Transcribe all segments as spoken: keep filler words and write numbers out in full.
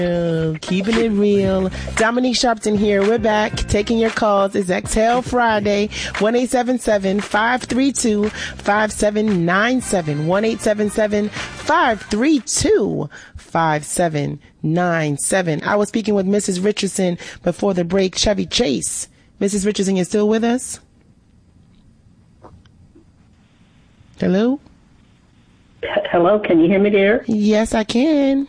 Keeping it real. Dominique Sharpton here. We're back taking your calls. It's Exhale Friday. one eight seven seven, five three two, five seven nine seven. one eight seven seven, five three two, five seven nine seven. I was speaking with Missus Richardson before the break. Chevy Chase. Missus Richardson, you still with us? Hello? Hello, can you hear me there? Yes, I can.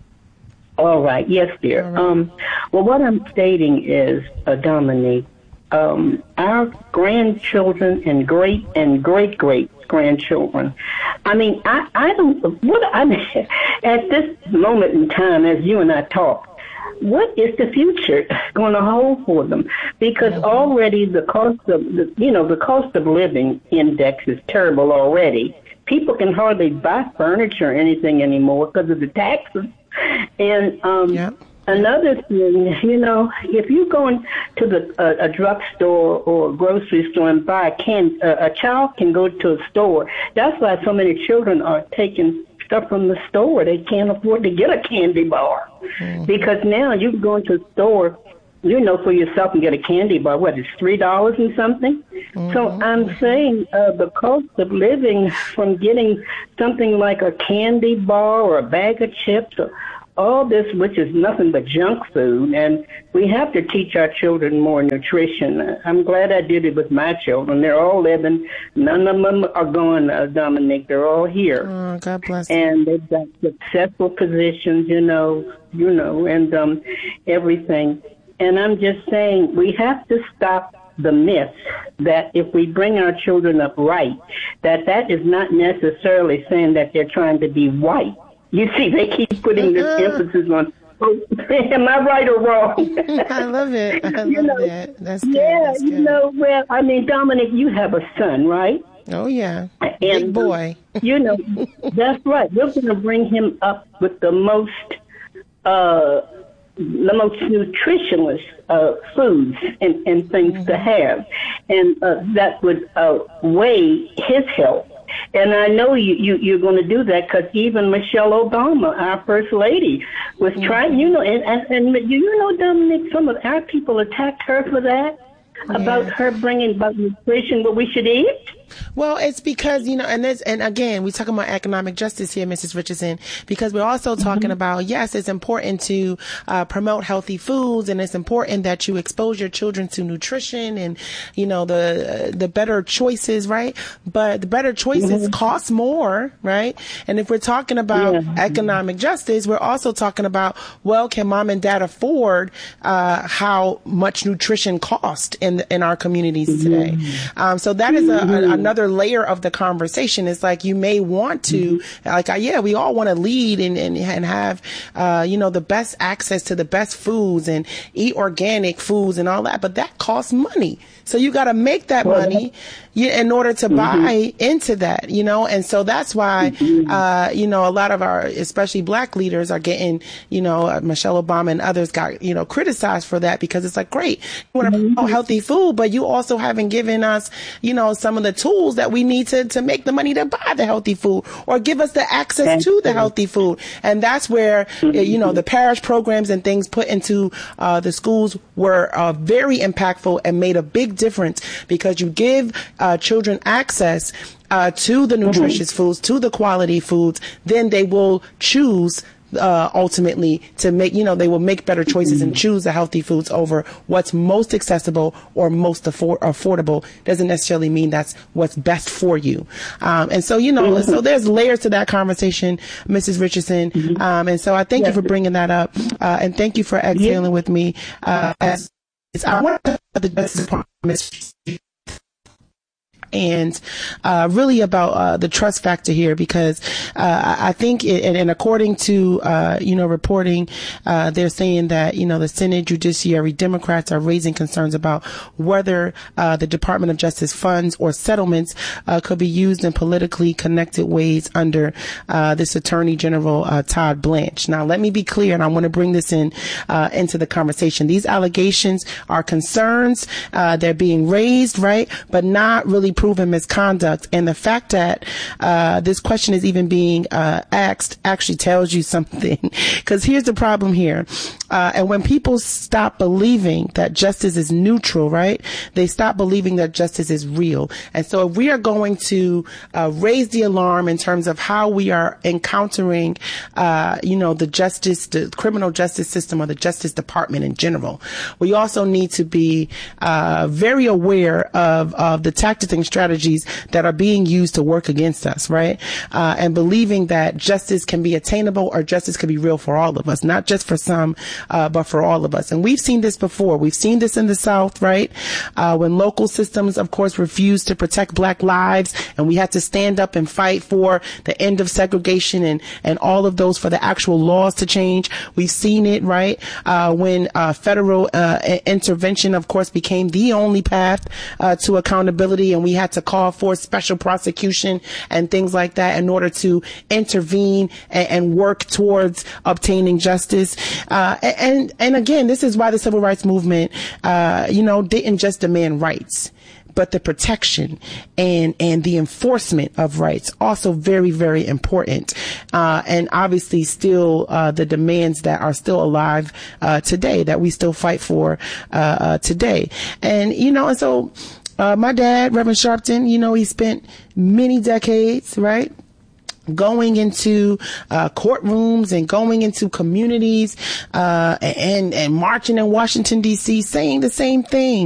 All right. Yes, dear. Right. Um, well, what I'm stating is, uh, Dominique, um, our grandchildren and great and great great grandchildren. I mean, I, I don't. What I mean, at this moment in time, as you and I talk, what is the future going to hold for them? Because mm-hmm. already the cost of the, you know, the cost of living index is terrible already. People can hardly buy furniture or anything anymore because of the taxes. And um, yep. another thing, you know, if you go into the uh, a drugstore or a grocery store and buy a can, uh, a child can go to a store. That's why so many children are taking stuff from the store. They can't afford to get a candy bar mm-hmm. because now you can go into a store, you know, for yourself and get a candy bar. What, it's three dollars and something? Mm-hmm. So I'm saying uh, the cost of living from getting something like a candy bar or a bag of chips or all this, which is nothing but junk food, and we have to teach our children more nutrition. I'm glad I did it with my children. They're all living. None of them are gone, uh, Dominique. They're all here. Oh, God bless. And they've got successful positions, you know, you know, and um, everything. And I'm just saying we have to stop the myth that if we bring our children up right, that that is not necessarily saying that they're trying to be white. You see, they keep putting this uh-huh. emphasis on, oh, am I right or wrong? I love it. I love you know, that. That's good. Yeah, That's good. You know, well, I mean, Dominic, you have a son, right? Oh, yeah. And, Big boy. You know, that's right. We're going to bring him up with the most, uh, the most nutritionless uh, foods and, and things mm-hmm. to have. And uh, that would uh, weigh his health. And I know you, you, you're going to do that because even Michelle Obama, our first lady, was mm-hmm. trying, you know, and, and, and you know, Dominic, some of our people attacked her for that, yeah. about her bringing about nutrition, what we should eat. Well, it's because, you know, and this, and again, we're talking about economic justice here, Missus Richardson, because we're also talking mm-hmm. about, yes, it's important to uh, promote healthy foods, and it's important that you expose your children to nutrition and, you know, the uh, the better choices, right? But the better choices mm-hmm. cost more, right? And if we're talking about yeah. economic justice, we're also talking about, well, can mom and dad afford uh, how much nutrition costs in in our communities mm-hmm. today? Um, so that is a, a another layer of the conversation. Is like, you may want to, mm-hmm. like, uh, yeah, we all want to lead and, and, and have, uh, you know, the best access to the best foods and eat organic foods and all that, but that costs money. So you got to make that well, money you, in order to mm-hmm. buy into that, you know, and so that's why, mm-hmm. uh, you know, a lot of our, especially black leaders are getting, you know, uh, Michelle Obama and others got, you know, criticized for that, because it's like, great, you want to mm-hmm. promote healthy food, but you also haven't given us, you know, some of the tools that we need to, to make the money to buy the healthy food, or give us the access Thank to the you. healthy food. And that's where, mm-hmm. you know, the parish programs and things put into uh, the schools were uh, very impactful and made a big difference, because you give uh, children access uh, to the nutritious mm-hmm. foods, to the quality foods, then they will choose Uh, ultimately to make, you know, they will make better choices and choose the healthy foods over what's most accessible or most affor- affordable. Doesn't necessarily mean that's what's best for you. Um, and so, you know, mm-hmm. so there's layers to that conversation, Missus Richardson. Mm-hmm. Um, and so I thank yes. you for bringing that up. Uh, and thank you for exhaling yes. with me. Uh, as I want to the Justice Department and uh, really about uh, the trust factor here, because uh, I think, it, and, and according to, uh, you know, reporting, uh, they're saying that, you know, the Senate Judiciary Democrats are raising concerns about whether uh, the Department of Justice funds or settlements uh, could be used in politically connected ways under uh, this Attorney General uh, Todd Blanche. Now, let me be clear, and I want to bring this in uh, into the conversation. These allegations are concerns. Uh, they're being raised, right, but not really proven proven misconduct. And the fact that uh, this question is even being uh, asked actually tells you something. Because here's the problem here. Uh, and when people stop believing that justice is neutral, right, they stop believing that justice is real. And so if we are going to uh, raise the alarm in terms of how we are encountering, uh, you know, the justice, the criminal justice system or the Justice Department in general, we also need to be uh, very aware of, of the tactics and strategies that are being used to work against us, right? Uh, and believing that justice can be attainable or justice can be real for all of us, not just for some, uh, but for all of us. And we've seen this before. We've seen this in the South, right? Uh, when local systems, of course, refused to protect black lives, and we had to stand up and fight for the end of segregation and, and all of those for the actual laws to change. We've seen it, right? Uh, when uh, federal uh, intervention, of course, became the only path uh, to accountability, and we had to call for special prosecution and things like that in order to intervene and, and work towards obtaining justice. Uh, and and again, this is why the civil rights movement, uh, you know, didn't just demand rights, but the protection and, and the enforcement of rights, also very, very important. Uh, and obviously still, uh, the demands that are still alive, uh, today, that we still fight for, uh, uh, today. And, you know, and so, uh, my dad, Reverend Sharpton, you know, he spent many decades, right, going into uh, courtrooms and going into communities uh, and and marching in Washington, D C, saying the same thing.